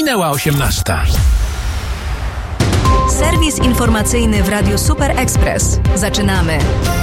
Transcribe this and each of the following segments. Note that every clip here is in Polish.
Minęła 18. Serwis informacyjny w Radiu Super Express. Zaczynamy.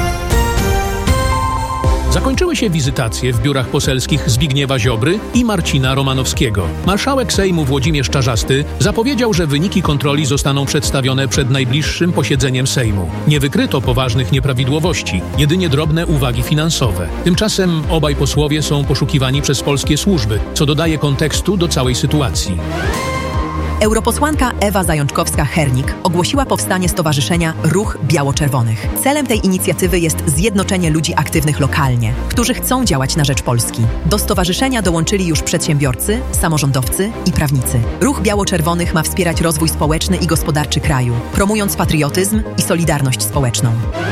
Zakończyły się wizytacje w biurach poselskich Zbigniewa Ziobry i Marcina Romanowskiego. Marszałek Sejmu Włodzimierz Czarzasty zapowiedział, że wyniki kontroli zostaną przedstawione przed najbliższym posiedzeniem Sejmu. Nie wykryto poważnych nieprawidłowości, jedynie drobne uwagi finansowe. Tymczasem obaj posłowie są poszukiwani przez polskie służby, co dodaje kontekstu do całej sytuacji. Europosłanka Ewa Zajączkowska-Hernik ogłosiła powstanie stowarzyszenia Ruch Biało-Czerwonych. Celem tej inicjatywy jest zjednoczenie ludzi aktywnych lokalnie, którzy chcą działać na rzecz Polski. Do stowarzyszenia dołączyli już przedsiębiorcy, samorządowcy i prawnicy. Ruch Biało-Czerwonych ma wspierać rozwój społeczny i gospodarczy kraju, promując patriotyzm i solidarność społeczną.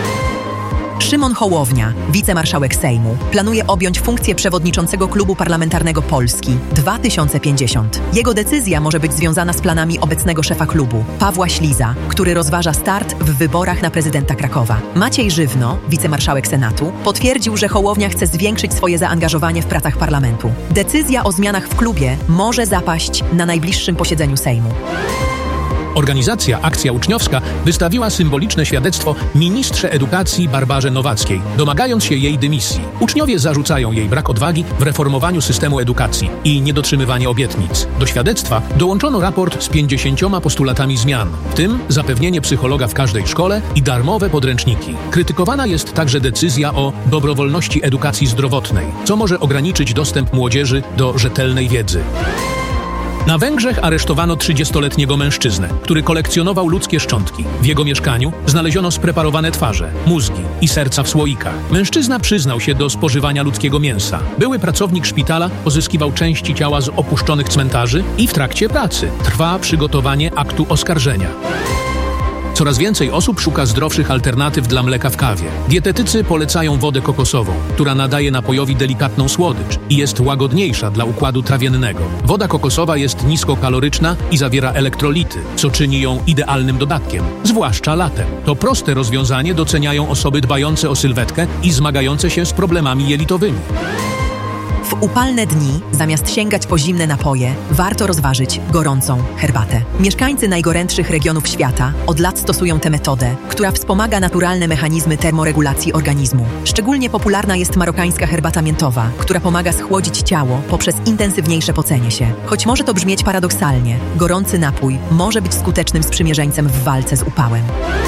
Szymon Hołownia, wicemarszałek Sejmu, planuje objąć funkcję przewodniczącego Klubu Parlamentarnego Polski 2050. Jego decyzja może być związana z planami obecnego szefa klubu, Pawła Śliza, który rozważa start w wyborach na prezydenta Krakowa. Maciej Żywno, wicemarszałek Senatu, potwierdził, że Hołownia chce zwiększyć swoje zaangażowanie w pracach parlamentu. Decyzja o zmianach w klubie może zapaść na najbliższym posiedzeniu Sejmu. Organizacja Akcja Uczniowska wystawiła symboliczne świadectwo ministrze edukacji Barbarze Nowackiej, domagając się jej dymisji. Uczniowie zarzucają jej brak odwagi w reformowaniu systemu edukacji i niedotrzymywanie obietnic. Do świadectwa dołączono raport z 50 postulatami zmian, w tym zapewnienie psychologa w każdej szkole i darmowe podręczniki. Krytykowana jest także decyzja o dobrowolności edukacji zdrowotnej, co może ograniczyć dostęp młodzieży do rzetelnej wiedzy. Na Węgrzech aresztowano 30-letniego mężczyznę, który kolekcjonował ludzkie szczątki. W jego mieszkaniu znaleziono spreparowane twarze, mózgi i serca w słoikach. Mężczyzna przyznał się do spożywania ludzkiego mięsa. Były pracownik szpitala pozyskiwał części ciała z opuszczonych cmentarzy i w trakcie pracy trwa przygotowanie aktu oskarżenia. Coraz więcej osób szuka zdrowszych alternatyw dla mleka w kawie. Dietetycy polecają wodę kokosową, która nadaje napojowi delikatną słodycz i jest łagodniejsza dla układu trawiennego. Woda kokosowa jest niskokaloryczna i zawiera elektrolity, co czyni ją idealnym dodatkiem, zwłaszcza latem. To proste rozwiązanie doceniają osoby dbające o sylwetkę i zmagające się z problemami jelitowymi. W upalne dni, zamiast sięgać po zimne napoje, warto rozważyć gorącą herbatę. Mieszkańcy najgorętszych regionów świata od lat stosują tę metodę, która wspomaga naturalne mechanizmy termoregulacji organizmu. Szczególnie popularna jest marokańska herbata miętowa, która pomaga schłodzić ciało poprzez intensywniejsze pocenie się. Choć może to brzmieć paradoksalnie, gorący napój może być skutecznym sprzymierzeńcem w walce z upałem.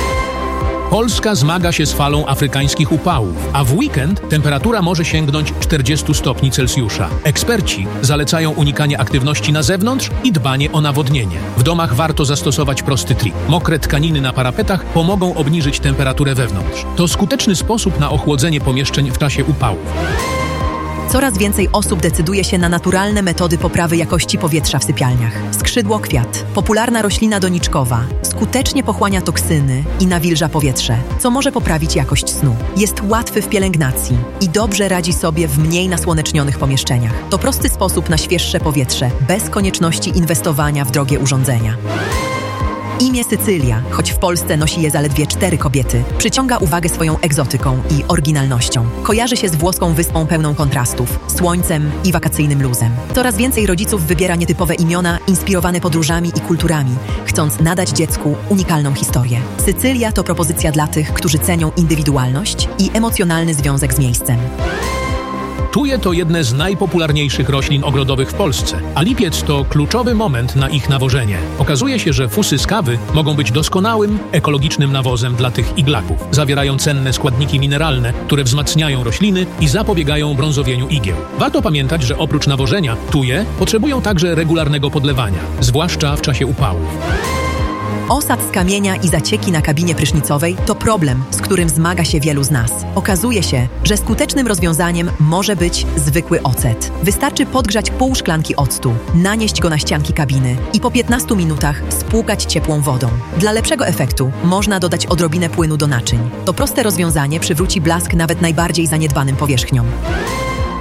Polska zmaga się z falą afrykańskich upałów, a w weekend temperatura może sięgnąć 40 stopni Celsjusza. Eksperci zalecają unikanie aktywności na zewnątrz i dbanie o nawodnienie. W domach warto zastosować prosty trik. Mokre tkaniny na parapetach pomogą obniżyć temperaturę wewnątrz. To skuteczny sposób na ochłodzenie pomieszczeń w czasie upałów. Coraz więcej osób decyduje się na naturalne metody poprawy jakości powietrza w sypialniach. Skrzydłokwiat, popularna roślina doniczkowa, skutecznie pochłania toksyny i nawilża powietrze, co może poprawić jakość snu. Jest łatwy w pielęgnacji i dobrze radzi sobie w mniej nasłonecznionych pomieszczeniach. To prosty sposób na świeższe powietrze, bez konieczności inwestowania w drogie urządzenia. Imię Sycylia, choć w Polsce nosi je zaledwie 4 kobiety, przyciąga uwagę swoją egzotyką i oryginalnością. Kojarzy się z włoską wyspą pełną kontrastów, słońcem i wakacyjnym luzem. Coraz więcej rodziców wybiera nietypowe imiona inspirowane podróżami i kulturami, chcąc nadać dziecku unikalną historię. Sycylia to propozycja dla tych, którzy cenią indywidualność i emocjonalny związek z miejscem. Tuje to jedne z najpopularniejszych roślin ogrodowych w Polsce, a lipiec to kluczowy moment na ich nawożenie. Okazuje się, że fusy z kawy mogą być doskonałym, ekologicznym nawozem dla tych iglaków. Zawierają cenne składniki mineralne, które wzmacniają rośliny i zapobiegają brązowieniu igieł. Warto pamiętać, że oprócz nawożenia tuje potrzebują także regularnego podlewania, zwłaszcza w czasie upałów. Osad z kamienia i zacieki na kabinie prysznicowej to problem, z którym zmaga się wielu z nas. Okazuje się, że skutecznym rozwiązaniem może być zwykły ocet. Wystarczy podgrzać pół szklanki octu, nanieść go na ścianki kabiny i po 15 minutach spłukać ciepłą wodą. Dla lepszego efektu można dodać odrobinę płynu do naczyń. To proste rozwiązanie przywróci blask nawet najbardziej zaniedbanym powierzchniom.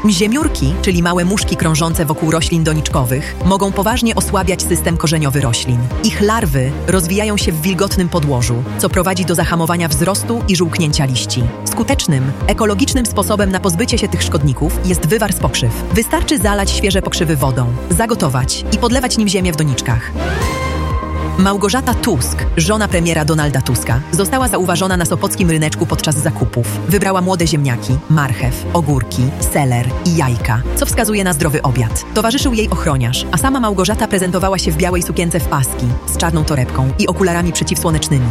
Mziemiórki, czyli małe muszki krążące wokół roślin doniczkowych, mogą poważnie osłabiać system korzeniowy roślin. Ich larwy rozwijają się w wilgotnym podłożu, co prowadzi do zahamowania wzrostu i żółknięcia liści. Skutecznym, ekologicznym sposobem na pozbycie się tych szkodników jest wywar z pokrzyw. Wystarczy zalać świeże pokrzywy wodą, zagotować i podlewać nim ziemię w doniczkach. Małgorzata Tusk, żona premiera Donalda Tuska, została zauważona na sopockim ryneczku podczas zakupów. Wybrała młode ziemniaki, marchew, ogórki, seler i jajka, co wskazuje na zdrowy obiad. Towarzyszył jej ochroniarz, a sama Małgorzata prezentowała się w białej sukience w paski, z czarną torebką i okularami przeciwsłonecznymi.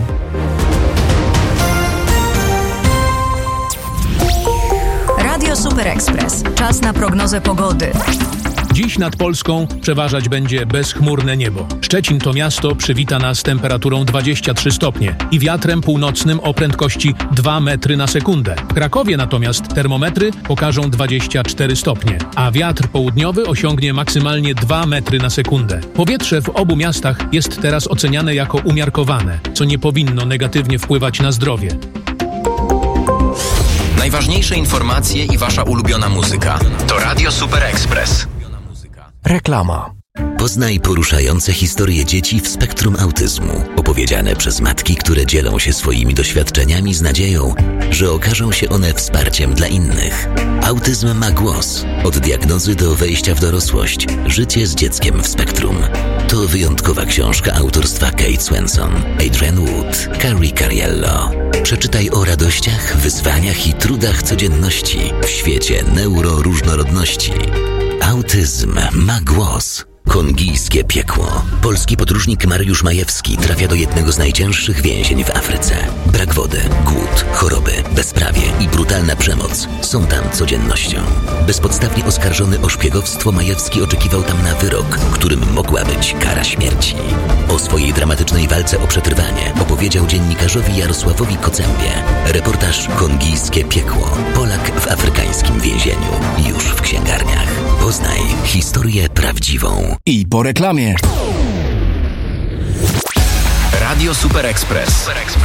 Radio Super Express. Czas na prognozę pogody. Dziś nad Polską przeważać będzie bezchmurne niebo. Szczecin to miasto przywita nas temperaturą 23 stopnie i wiatrem północnym o prędkości 2 metry na sekundę. W Krakowie natomiast termometry pokażą 24 stopnie, a wiatr południowy osiągnie maksymalnie 2 metry na sekundę. Powietrze w obu miastach jest teraz oceniane jako umiarkowane, co nie powinno negatywnie wpływać na zdrowie. Najważniejsze informacje i wasza ulubiona muzyka to Radio Super Express. Reklama. Poznaj poruszające historie dzieci w spektrum autyzmu, opowiedziane przez matki, które dzielą się swoimi doświadczeniami z nadzieją, że okażą się one wsparciem dla innych. Autyzm ma głos. Od diagnozy do wejścia w dorosłość. Życie z dzieckiem w spektrum. To wyjątkowa książka autorstwa Kate Swenson, Adrienne Wood, Carrie Cariello. Przeczytaj o radościach, wyzwaniach i trudach codzienności w świecie neuroróżnorodności. Autyzm ma głos. Kongijskie piekło. Polski podróżnik Mariusz Majewski trafia do jednego z najcięższych więzień w Afryce. Brak wody, głód, choroby, bezprawie i brutalna przemoc są tam codziennością. Bezpodstawnie oskarżony o szpiegowstwo, Majewski oczekiwał tam na wyrok, którym mogła być kara śmierci. O swojej dramatycznej walce o przetrwanie opowiedział dziennikarzowi Jarosławowi Kocębie. Reportaż Kongijskie piekło. Polak w afrykańskim więzieniu. Już w księgarniach. Poznaj historię prawdziwą. I po reklamie. Radio Super Express.